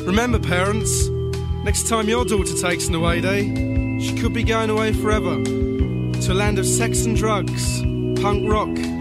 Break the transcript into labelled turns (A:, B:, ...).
A: Remember, parents, next time your daughter takes an away day, she could be going away forever to a land of sex and drugs, punk rock,